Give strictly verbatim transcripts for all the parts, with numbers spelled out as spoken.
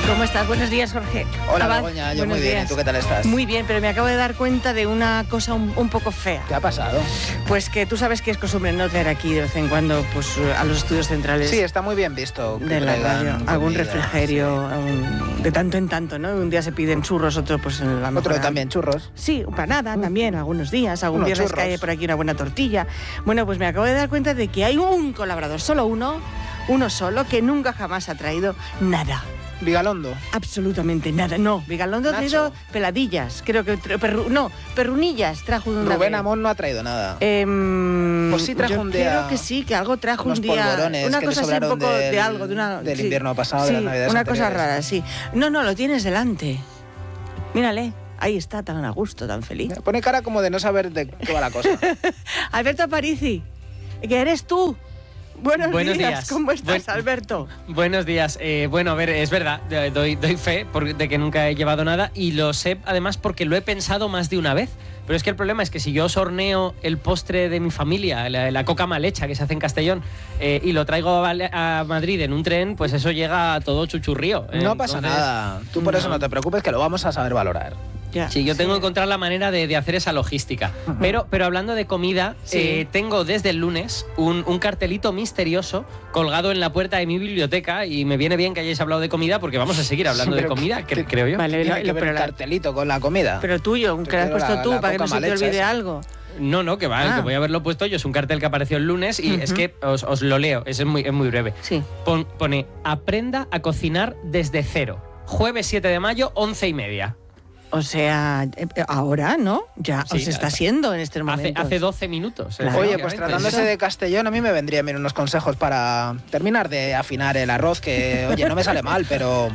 ¿Cómo estás? Buenos días, Jorge. Hola, Abad. Begoña, yo Buenos muy bien. días. ¿Y tú qué tal estás? Muy bien, pero me acabo de dar cuenta de una cosa un, un poco fea. ¿Qué ha pasado? Pues que tú sabes que es costumbre no traer aquí de vez en cuando pues, a los estudios centrales. Sí, está muy bien visto. De la radio. comida, Algún refrigerio, sí. algún, de tanto en tanto, ¿no? Un día se piden churros, otro pues en la Otro también churros. Sí, empanada mm. también, algunos días. Algún Unos viernes churros. cae por aquí una buena tortilla. Bueno, pues me acabo de dar cuenta de que hay un colaborador, solo uno, uno solo, que nunca jamás ha traído nada. Vigalondo. Absolutamente nada, no. Vigalondo ha traído peladillas, creo que... Perru, no, perrunillas trajo una Rubén vez. Amón no ha traído nada. Eh, pues sí trajo yo un día... creo que sí, que algo trajo unos un día... polvorones una que cosa le así un poco del, de algo, de una... Del sí, invierno pasado, sí, de las navidades una anteriores. cosa rara, sí. No, no, lo tienes delante. Mírale, ahí está, tan a gusto, tan feliz. Me pone cara como de no saber de qué va la cosa. Alberto Aparici, que eres tú. Buenos, Buenos días. días, ¿Cómo estás, Buen... Alberto? Buenos días. Eh, bueno, a ver, es verdad, doy, doy fe por, de que nunca he llevado nada y lo sé además porque lo he pensado más de una vez. Pero es que el problema es que si yo os horneo el postre de mi familia, la, la coca mal hecha que se hace en Castellón, eh, y lo traigo a, a Madrid en un tren, pues eso llega a todo chuchurrío. Eh, no pasa entonces, nada. Tú por no. eso no te preocupes, que lo vamos a saber valorar. Ya, sí, yo sí. tengo que encontrar la manera de, de hacer esa logística. Uh-huh. Pero, pero hablando de comida, sí. eh, tengo desde el lunes un, un cartelito misterioso colgado en la puerta de mi biblioteca y me viene bien que hayáis hablado de comida porque vamos a seguir hablando sí, de comida, que, creo yo. Vale, tiene que ver el cartelito con la comida. Pero tuyo, que lo has puesto la, tú la para que no se te olvide esa. algo. No, no, que va, ah. que voy a haberlo puesto yo. Es un cartel que apareció el lunes y uh-huh. es que os, os lo leo, es muy, es muy breve. Sí. Pon, pone, aprenda a cocinar desde cero. Jueves siete de mayo, once y media. O sea, ahora, ¿no? Ya sí, os está haciendo en este momento. Hace, hace doce minutos. Claro. Oye, pues tratándose de Castellón, a mí me vendrían bien unos consejos para terminar de afinar el arroz, que, oye, no me sale mal, pero...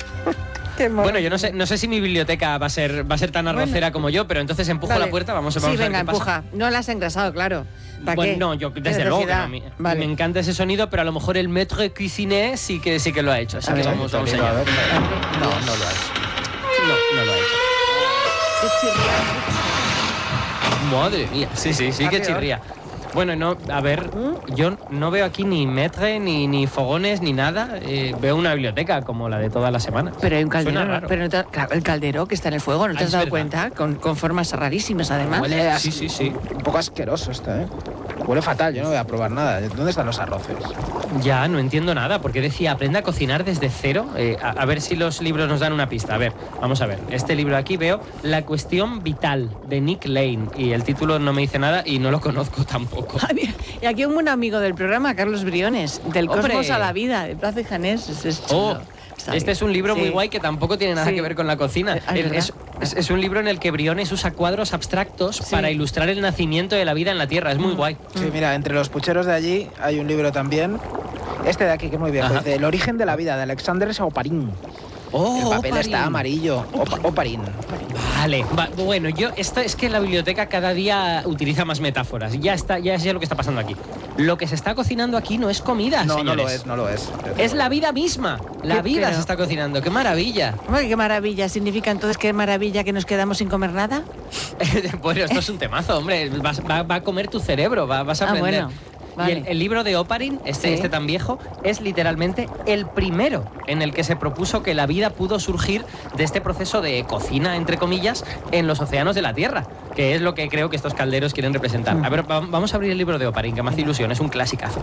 Bueno, yo no sé, no sé si mi biblioteca va a ser, va a ser tan arrocera bueno. como yo, pero entonces empujo vale. la puerta, vamos, vamos sí, a ver venga, qué empuja. pasa. No la has engrasado, claro. ¿Para bueno, qué? no, yo desde luego que no. Me, vale. me encanta ese sonido, pero a lo mejor el maître cuisinier sí que sí que lo ha hecho. Así a que ver, vamos, vamos a allá. ver. No, no lo ha hecho. No, no lo ha hecho. Madre mía, sí, sí, sí que chirría. Bueno, no, a ver, yo no veo aquí ni metre, ni, ni fogones, ni nada. Eh, veo una biblioteca como la de toda la semana. Pero hay un caldero, pero no te, claro, el caldero que está en el fuego, ¿no te ah, has dado verdad. cuenta? Con, con formas rarísimas, además. Huele a, sí, sí, sí. Un poco asqueroso esto, ¿eh? Huele fatal, yo no voy a probar nada. ¿Dónde están los arroces? Ya, no entiendo nada, porque decía, aprenda a cocinar desde cero. Eh, a, a ver si los libros nos dan una pista. A ver, vamos a ver. Este libro aquí veo La cuestión vital, de Nick Lane. Y el título no me dice nada y no lo conozco tampoco. Ah, mira, y aquí un buen amigo del programa, Carlos Briones, del ¡Hombre! Cosmos a la vida, de Plaza y Janés. Es, es oh, este es un libro sí. muy guay que tampoco tiene nada sí. que ver con la cocina. Es, es, es un libro en el que Briones usa cuadros abstractos sí. para ilustrar el nacimiento de la vida en la Tierra. Es muy mm. guay. Sí, mira, entre los pucheros de allí hay un libro también. Este de aquí, que es muy viejo, es de El origen de la vida, de Alexander Oparin. Oh, el papel Oparin. está amarillo. Op Oparin. Vale, va, bueno, yo esto es que la biblioteca cada día utiliza más metáforas. Ya está, ya es ya lo que está pasando aquí. Lo que se está cocinando aquí no es comida, no, señores. No lo es, no lo es. Es la vida misma. La vida pero... se está cocinando. ¡Qué maravilla! Ay, qué maravilla. ¿Significa entonces qué maravilla que nos quedamos sin comer nada? Bueno, esto es un temazo, hombre. Vas, va, va a comer tu cerebro, va, vas a aprender. Ah, bueno. Vale. Y el, el libro de Oparin, este, sí. este tan viejo, es literalmente el primero en el que se propuso que la vida pudo surgir de este proceso de cocina, entre comillas, en los océanos de la Tierra, que es lo que creo que estos calderos quieren representar. Mm. A ver, va, vamos a abrir el libro de Oparin, que me hace ilusión, es un clasicazo.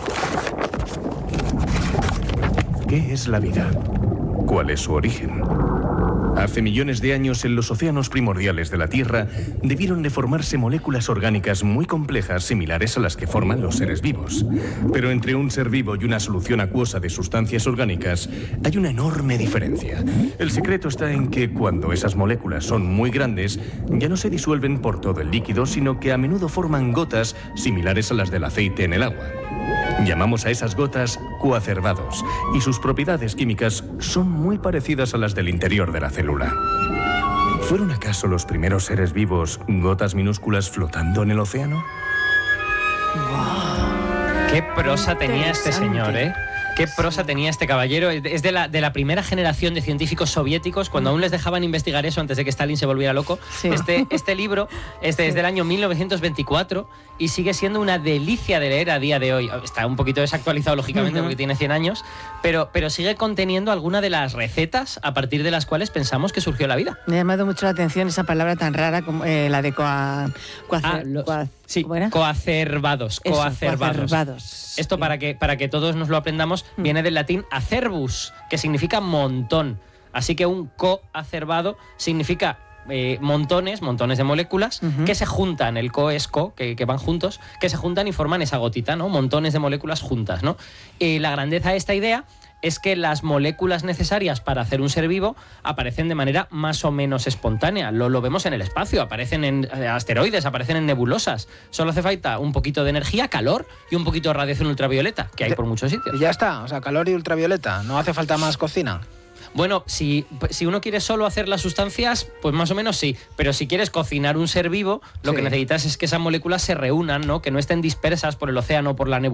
¿Qué es la vida? ¿Cuál es su origen? Hace millones de años, en los océanos primordiales de la Tierra, debieron de formarse moléculas orgánicas muy complejas similares a las que forman los seres vivos. Pero entre un ser vivo y una solución acuosa de sustancias orgánicas hay una enorme diferencia. El secreto está en que cuando esas moléculas son muy grandes, ya no se disuelven por todo el líquido, sino que a menudo forman gotas similares a las del aceite en el agua. Llamamos a esas gotas coacervados, y sus propiedades químicas son muy parecidas a las del interior de la célula. ¿Fueron acaso los primeros seres vivos gotas minúsculas flotando en el océano? ¡Wow! ¡Qué prosa tenía este señor, eh! Qué prosa tenía este caballero. Es de la, de la primera generación de científicos soviéticos, cuando aún les dejaban investigar eso antes de que Stalin se volviera loco. Sí. Este, este libro este es del año mil novecientos veinticuatro y sigue siendo una delicia de leer a día de hoy. Está un poquito desactualizado, lógicamente, uh-huh. porque tiene cien años, pero, pero sigue conteniendo alguna de las recetas a partir de las cuales pensamos que surgió la vida. Me ha llamado mucho la atención esa palabra tan rara como eh, la de coa, coacer, ah, los, coa, sí, ¿cómo era? coacervados. Eso, coacervados. coacervados. Esto, sí. para que, para que todos nos lo aprendamos, mm. viene del latín acerbus, que significa montón. Así que un coacervado significa eh, montones, montones de moléculas uh-huh. que se juntan, el co es co, que, que van juntos, que se juntan y forman esa gotita, ¿no? Montones de moléculas juntas, ¿no? Y la grandeza de esta idea es que las moléculas necesarias para hacer un ser vivo aparecen de manera más o menos espontánea. Lo, lo vemos en el espacio, aparecen en asteroides, aparecen en nebulosas. Solo hace falta un poquito de energía, calor y un poquito de radiación ultravioleta, que hay por muchos sitios. Y ya está, o sea, calor y ultravioleta, no hace falta más cocina. Bueno, si, si uno quiere solo hacer las sustancias, pues más o menos sí. Pero si quieres cocinar un ser vivo, lo sí. que necesitas es que esas moléculas se reúnan, ¿no? Que no estén dispersas por el océano o por la nebula.